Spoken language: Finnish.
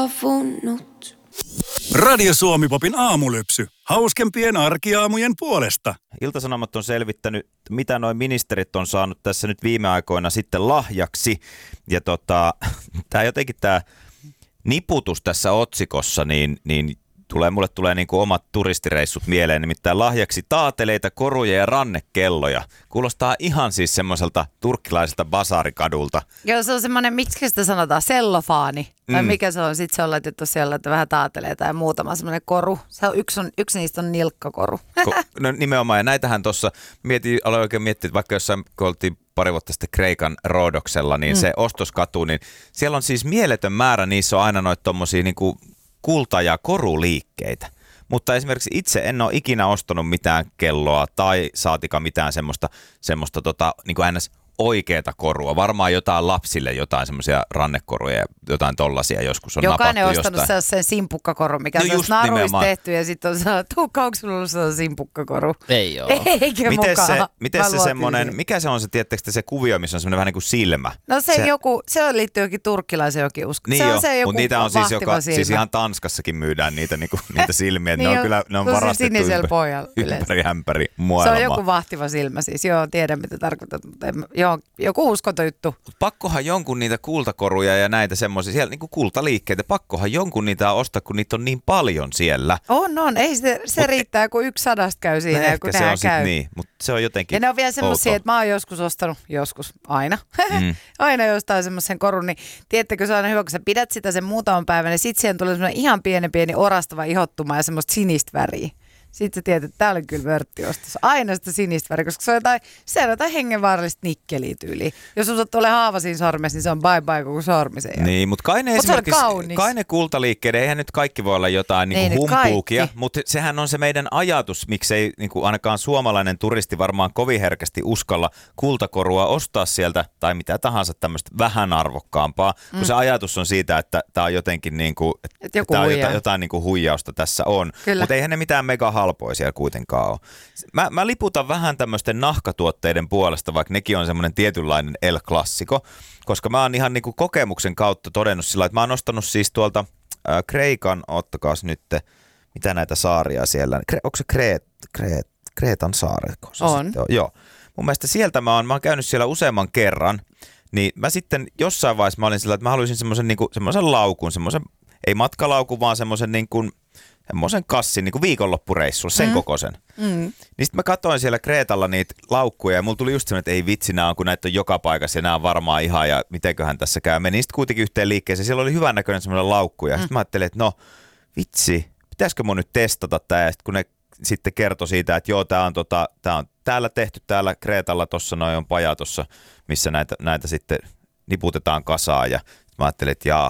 Radio Suomi-popin aamulypsy. Hauskempien arkiaamujen puolesta. Ilta-Sanomat on selvittänyt, mitä nuo ministerit on saanut tässä nyt viime aikoina sitten lahjaksi. Ja tämä niputus tässä otsikossa, niin mulle tulee niin kuin omat turistireissut mieleen, nimittäin lahjaksi taateleita, koruja ja rannekelloja. Kuulostaa ihan siis semmoiselta turkkilaiselta basaarikadulta. Joo, se on semmoinen, miksi sitä sanotaan, sellofaani. Tai mikä se on, sitten se on laitettu siellä, että vähän taateleita ja muutama semmoinen koru. Yksi niistä on nilkkakoru. No nimenomaan, ja näitähän tuossa aloin oikein miettiä, että vaikka jossain kun oltiin pari vuotta sitten Kreikan Roodoksella, niin se ostoskatu, niin siellä on siis mieletön määrä, niissä on aina noita tommosia niinku kulta- ja koruliikkeitä. Mutta esimerkiksi itse en ole ikinä ostanut mitään kelloa tai saatika mitään semmoista niin kuin ns. Oikeata korua. Varmaan jotain lapsille, jotain semmoisia rannekoruja ja jotain tollaisia joskus on napattu jostain. Jokainen on ostanut sellaisen simpukkakorun, mikä on naruista tehty ja sitten on sanottu, onko sulla sellainen simpukkakoru? Ei ole. Eikä miten se semmoinen, mikä se on se, tiedättekö se kuvio, missä on semmoinen vähän niin kuin silmä? No se liittyy jokin turkkilaisen jokin usko. Niin se mutta niitä on siis ihan Tanskassakin myydään niitä silmiä, että ne on varastettu ympäri ämpäri maailmaa. Se on joku vahtiva silmä siis, joo, tiedän mitä tarkoitat, mutta joo, joku uskontojuttu. Pakkohan jonkun niitä kultakoruja ja näitä semmoisia, siellä niinku kultaliikkeitä, pakkohan jonkun niitä ostaa, kun niitä on niin paljon siellä. On. Ei se riittää, kun 100 käy siinä. No ehkä se on sitten niin, mutta se on jotenkin. Ja ne on vielä semmoisia, että mä oon joskus ostanut, aina, aina jostain semmoisen korun, niin tiedättekö se on aina hyvä, kun sä pidät sitä sen muutaman päivän, niin sitten siihen tulee semmoinen ihan pieni orastava ihottuma ja semmoista sinistä väriä. Sitten sä tiedät, että tää oli kyllä vörttiostos. Aina sitä sinistä väriä, koska se on jotain hengenvaarallista nikkeliä tyyliä. Jos sun tulee haava siinä sormessa, niin se on bye koko sormisen. Niin, mutta kai ne kultaliikkeiden, eihän nyt kaikki voi olla jotain niinku humpuukia, mutta sehän on se meidän ajatus, miksei niinku ainakaan suomalainen turisti varmaan kovin herkästi uskalla kultakorua ostaa sieltä tai mitä tahansa tämmöistä vähän arvokkaampaa, kun se ajatus on siitä, että tää on jotenkin niinku, jotain niinku huijausta tässä on. Mutta eihän ne mitään mega halpoja siellä kuitenkaan ole. Mä liputan vähän tämmöisten nahkatuotteiden puolesta, vaikka nekin on semmoinen tietynlainen El-klassiko, koska mä oon ihan niinku kokemuksen kautta todennut sillä, että mä oon ostanut siis tuolta Kreikan, ottakaas nyt, mitä näitä saaria siellä, onko se Kreetan saari? On. Joo. Mun mielestä sieltä mä oon käynyt siellä useamman kerran, niin mä sitten jossain vaiheessa mä olin sillä, että mä haluaisin semmoisen laukun, ei matkalaukun, vaan semmoisen kassin niin kuin viikonloppureissulla, sen kokoisen. Niin sitten mä katsoin siellä Kreetalla niitä laukkuja ja mulla tuli just semmoinen, että ei vitsi, kun näitä on joka paikassa ja nämä on varmaan ihan ja mitenköhän tässä käy. Menin sitten kuitenkin yhteen liikkeeseen, siellä oli hyvän näköinen semmoinen laukku ja sitten mä ajattelin, että no vitsi, pitäisikö mun nyt testata tää ja sitten kun ne sitten kertoi siitä, että joo, tää on täällä tehty, täällä Kreetalla tossa noin on paja tossa, missä näitä sitten niputetaan kasaan ja mä ajattelin, että